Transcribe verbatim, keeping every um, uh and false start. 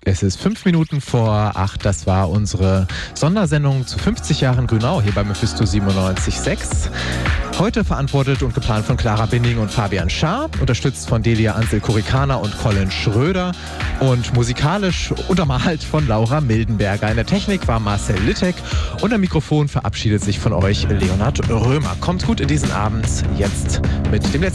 Es ist fünf Minuten vor acht. Das war unsere Sondersendung zu fünfzig Jahren Grünau hier bei Mephisto siebenundneunzig Komma sechs. Heute verantwortet und geplant von Clara Binding und Fabian Schaar, unterstützt von Delia Ansel-Kurikana und Colin Schröder und musikalisch untermalt von Laura Mildenberger. In der Technik war Marcel Littek und am Mikrofon verabschiedet sich von euch Leonhard Römer. Kommt gut in diesen Abend, jetzt mit dem letzten